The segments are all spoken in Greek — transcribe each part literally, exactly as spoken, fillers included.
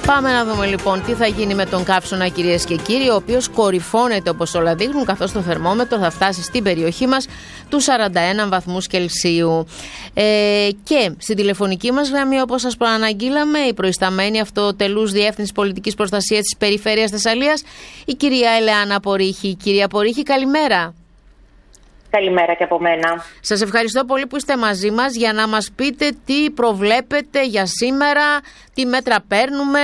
Πάμε να δούμε λοιπόν τι θα γίνει με τον καύσωνα, κυρίες και κύριοι, ο οποίος κορυφώνεται όπως όλα δείχνουν, καθώς το θερμόμετρο θα φτάσει στην περιοχή μας τους σαράντα ένα βαθμούς Κελσίου. Ε, και στην τηλεφωνική μας γραμμή, όπως σας προαναγγείλαμε, η προϊσταμένη αυτοτελούς Διεύθυνση Πολιτικής Προστασίας της Περιφέρειας Θεσσαλίας, η κυρία Ελεάνα Πορύχη. Κυρία Πορύχη, καλημέρα. Καλημέρα και από μένα. Σας ευχαριστώ πολύ που είστε μαζί μας για να μας πείτε τι προβλέπετε για σήμερα, τι μέτρα παίρνουμε.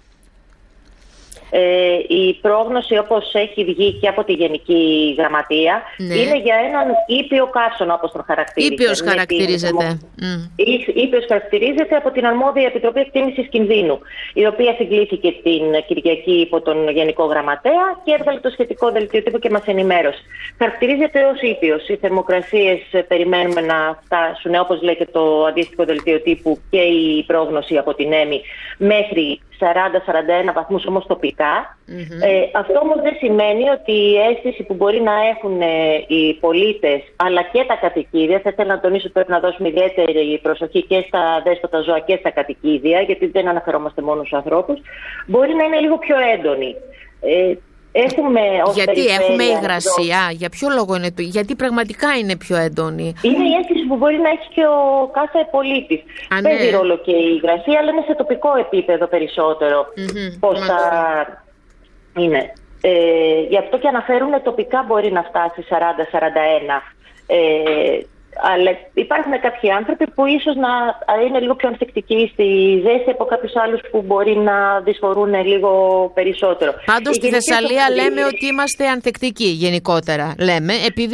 Ε, η πρόγνωση, όπως έχει βγει και από τη Γενική Γραμματεία, ναι, είναι για έναν ήπιο καύσωνα, όπως τον χαρακτηρίζεται. Ήπιος χαρακτηρίζεται. Mm. Ήπιος χαρακτηρίζεται από την αρμόδια Επιτροπή Εκτίμησης Κινδύνου, η οποία συγκλήθηκε την Κυριακή υπό τον Γενικό Γραμματέα και έβγαλε το σχετικό δελτίο τύπου και μας ενημέρωσε. Χαρακτηρίζεται ως ήπιος. Οι θερμοκρασίες περιμένουμε να φτάσουν, όπως λέει και το αντίστοιχο δελτίο τύπου και η πρόγνωση από την ΕΜΗ, μέχρι σαράντα με σαράντα ένα βαθμούς όμως τοπικά. Mm-hmm. Ε, αυτό όμως δεν σημαίνει ότι η αίσθηση που μπορεί να έχουν ε, οι πολίτες αλλά και τα κατοικίδια, θα ήθελα να τονίσω ότι πρέπει να δώσουμε ιδιαίτερη προσοχή και στα δέσποτα ζώα και στα κατοικίδια, γιατί δεν αναφερόμαστε μόνο στους ανθρώπους, μπορεί να είναι λίγο πιο έντονη. Ε, Έχουμε γιατί έχουμε υγρασία, για ποιο λόγο είναι το, γιατί πραγματικά είναι πιο έντονη. Είναι η αίσθηση που μπορεί να έχει και ο κάθε πολίτης. Α, Παίζει ναι. ρόλο και η υγρασία, αλλά είναι σε τοπικό επίπεδο περισσότερο. Mm-hmm. Πώς θα είναι. Ε, γι' αυτό και αναφέρουν τοπικά μπορεί να φτάσει σαράντα με σαράντα ένα. Ε, αλλά υπάρχουν κάποιοι άνθρωποι που ίσως να είναι λίγο πιο ανθεκτικοί στη ζέστη από κάποιους άλλους που μπορεί να δυσφορούν λίγο περισσότερο. Πάντως στη Θεσσαλία το... λέμε ότι είμαστε ανθεκτικοί γενικότερα. Λέμε, επειδή...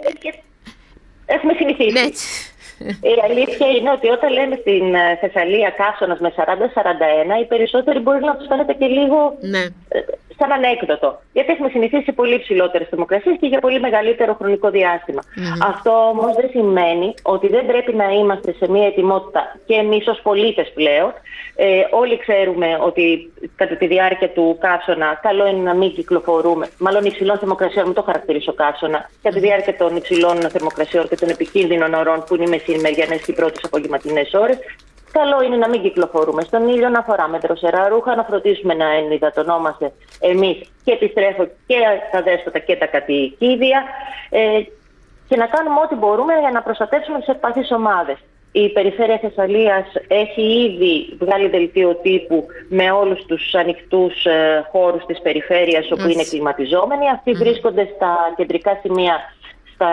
Έχουμε συνηθίσει. Ναι. Η αλήθεια είναι ότι όταν λέμε στην Θεσσαλία καύσωνας με σαράντα με σαράντα ένα, οι περισσότεροι μπορεί να τους φαίνεται και λίγο... Ναι. σαν ανέκδοτο. Γιατί έχουμε συνηθίσει σε πολύ ψηλότερες θερμοκρασίες και για πολύ μεγαλύτερο χρονικό διάστημα. Mm-hmm. Αυτό όμως δεν σημαίνει ότι δεν πρέπει να είμαστε σε μια ετοιμότητα και εμείς ως πολίτες πλέον. Ε, όλοι ξέρουμε ότι κατά τη διάρκεια του καύσωνα καλό είναι να μην κυκλοφορούμε, μάλλον υψηλών θερμοκρασιών, μην το χαρακτηρίσω καύσωνα, κατά τη διάρκεια των υψηλών θερμοκρασιών και των επικίνδυνων ωρών που είναι οι μεσημεριανές και οι πρώτες απογευματινές ώρες. Καλό είναι να μην κυκλοφορούμε στον ήλιο, να φοράμε δροσερά ρούχα, να φροντίσουμε να ενυδατωνόμαστε εμείς και επιστρέφω και τα δέσποτα και τα κατοικίδια ε, και να κάνουμε ό,τι μπορούμε για να προστατεύσουμε τις ευπαθείς ομάδες. Η Περιφέρεια Θεσσαλίας έχει ήδη βγάλει δελτίο τύπου με όλους τους ανοιχτούς ε, χώρους της περιφέρειας όπου mm. είναι κλιματιζόμενοι. Αυτοί mm. βρίσκονται στα κεντρικά σημεία, στα,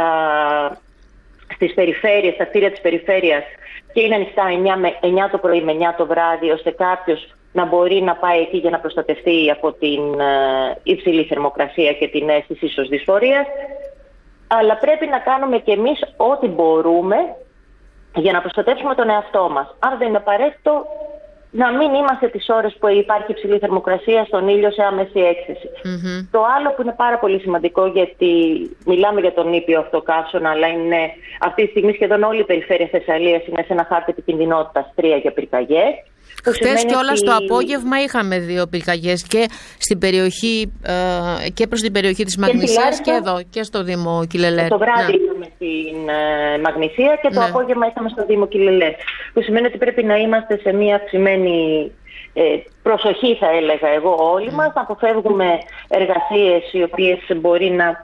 στις περιφέρειες, στα κτίρια της περιφέρειας, και είναι ανοιχτά εννιά το πρωί με εννιά το βράδυ, ώστε κάποιος να μπορεί να πάει εκεί για να προστατευτεί από την ε, υψηλή θερμοκρασία και την αίσθηση ίσως δυσφορίας. Αλλά πρέπει να κάνουμε κι εμείς ό,τι μπορούμε για να προστατεύσουμε τον εαυτό μας. Αν δεν είναι απαραίτητο, να μην είμαστε τις ώρες που υπάρχει υψηλή θερμοκρασία στον ήλιο σε άμεση έκθεση. Mm-hmm. Το άλλο που είναι πάρα πολύ σημαντικό, γιατί μιλάμε για τον ήπιο αυτό καύσωνα, αλλά είναι αυτή τη στιγμή σχεδόν όλη η περιφέρεια Θεσσαλίας είναι σε ένα χάρτη επικινδυνότητας τρία για πυρκαγιές. Χθες κιόλας ότι... το απόγευμα είχαμε δύο πυρκαγιές και στην περιοχή ε, και προς την περιοχή της Μαγνησίας και, και εδώ και στο Δήμο Κιλελέρ. Το βράδυ ναι. είχαμε στην ε, Μαγνησία και το ναι. απόγευμα είχαμε στο Δήμο Κιλελέρ. Που σημαίνει ότι πρέπει να είμαστε σε μια αυξημένη ε, προσοχή, θα έλεγα εγώ, όλοι mm. μας, να αποφεύγουμε εργασίες οι οποίες μπορεί να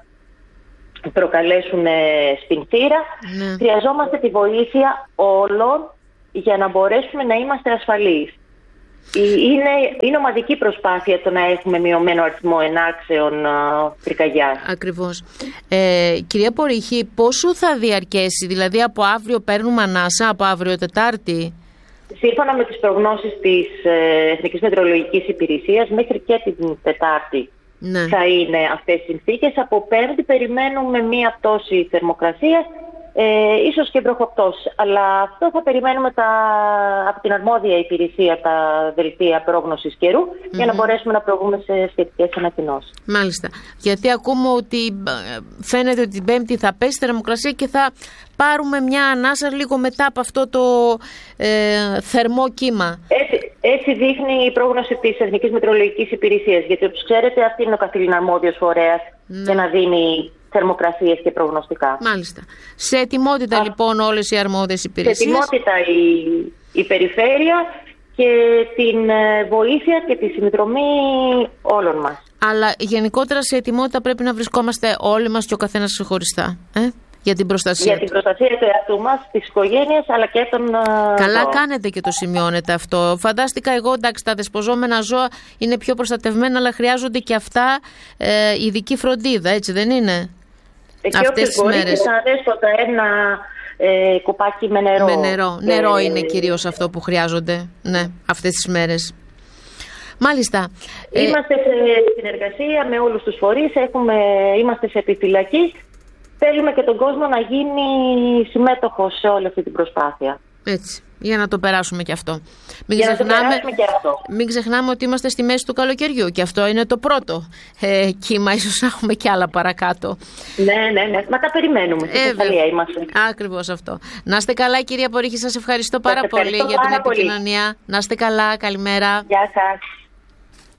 προκαλέσουν ε, στην θύρα. Mm. Χρειαζόμαστε τη βοήθεια όλων για να μπορέσουμε να είμαστε ασφαλείς. Είναι, είναι ομαδική προσπάθεια το να έχουμε μειωμένο αριθμό ενάξεων πυρκαγιάς. Ακριβώς. Ε, κυρία Πορύχη, πόσο θα διαρκέσει, δηλαδή από αύριο παίρνουμε ανάσα, από αύριο Τετάρτη? Σύμφωνα με τις προγνώσεις της Εθνικής Μετεωρολογικής Υπηρεσίας, μέχρι και την Τετάρτη ναι. θα είναι αυτές οι συνθήκες. Από Πέμπτη περιμένουμε μία πτώση θερμοκρασίας, Ε, ίσως και βροχοπτώσεις, αλλά αυτό θα περιμένουμε τα, από την αρμόδια υπηρεσία τα δελτία πρόγνωσης καιρού mm-hmm. για να μπορέσουμε να προβούμε σε σχετικές ανακοινώσεις. Μάλιστα. Γιατί ακούμε ότι φαίνεται ότι την Πέμπτη θα πέσει η θερμοκρασία και θα πάρουμε μια ανάσα λίγο μετά από αυτό το ε, θερμό κύμα. Έτσι, έτσι δείχνει η πρόγνωση της Εθνικής Μετεωρολογικής Υπηρεσίας, γιατί όπως ξέρετε αυτή είναι ο καθήλυνα αρμόδιος φορέας mm. για να δίνει θερμοκρασίες και προγνωστικά. Μάλιστα. Σε ετοιμότητα Α, λοιπόν όλες οι αρμόδιες υπηρεσίες. Σε ετοιμότητα η, η περιφέρεια και την βοήθεια και τη συνδρομή όλων μας. Αλλά γενικότερα σε ετοιμότητα πρέπει να βρισκόμαστε όλοι μας και ο καθένας ξεχωριστά. Ε? Για την προστασία. Για την προστασία του εαυτού μας, της οικογένειας, αλλά και των. Καλά ζώων. Κάνετε και το σημειώνετε αυτό. Φαντάστηκα εγώ, εντάξει, τα δεσποζόμενα ζώα είναι πιο προστατευμένα, αλλά χρειάζονται και αυτά ε, ειδική φροντίδα, έτσι δεν είναι? Εκεί αυτές τις μέρες. Και σαν δέσποτα ένα ε, κοπάκι με νερό. Με νερό. Και... νερό είναι κυρίως αυτό που χρειάζονται, ναι, αυτές τις μέρες. Μάλιστα. Είμαστε σε συνεργασία με όλους τους φορείς, έχουμε, είμαστε σε επιφυλακή. Θέλουμε και τον κόσμο να γίνει συμμέτοχος σε όλη αυτή την προσπάθεια. Έτσι, για να το περάσουμε και αυτό. Μην, για ξεχνάμε, να το περάσουμε και αυτό. Μην ξεχνάμε ότι είμαστε στη μέση του καλοκαιριού και αυτό είναι το πρώτο ε, κύμα, ίσως να έχουμε κι άλλα παρακάτω. Ναι, ναι, ναι. Μα τα περιμένουμε. Στη Θεσσαλία είμαστε. Ακριβώς αυτό. Να είστε καλά, κυρία Πορύχη, σας ευχαριστώ πάρα πολύ για την επικοινωνία. Να είστε καλά, καλημέρα. Γεια σας.